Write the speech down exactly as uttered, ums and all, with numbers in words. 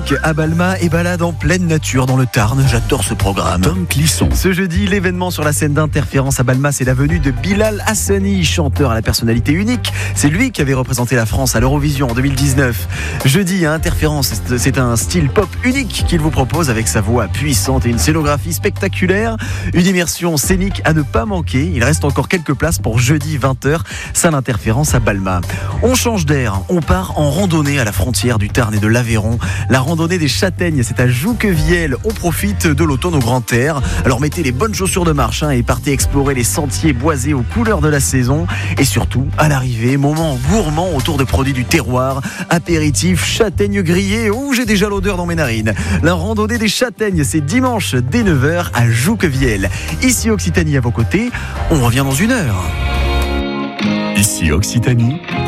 musique à Balma et balade en pleine nature dans le Tarn. J'adore ce programme. Tom Clisson. Ce jeudi, l'événement sur la scène d'Interférence à Balma, c'est la venue de Bilal Hassani, chanteur à la personnalité unique. C'est lui qui avait représenté la France à l'Eurovision en deux mille dix-neuf. Jeudi à Interférence, c'est un style pop unique qu'il vous propose avec sa voix puissante et une scénographie spectaculaire. Une immersion scénique à ne pas manquer. Il reste encore quelques places pour jeudi vingt heures, salle Interférence à Balma. On change d'air, on part en randonnée à la frontière du Tarn et de l'Aveyron. La randonnée des Châtaignes, c'est à Jouquevielle. On profite de l'automne au grand air. Alors mettez les bonnes chaussures de marche hein, et partez explorer les sentiers boisés aux couleurs de la saison. Et surtout, à l'arrivée, moment gourmand autour de produits du terroir, apéritif, châtaignes grillées. Ouh, j'ai déjà l'odeur dans mes narines. La randonnée des Châtaignes, c'est dimanche dès neuf heures à Jouquevielle. Ici Occitanie à vos côtés, on revient dans une heure. Ici Occitanie.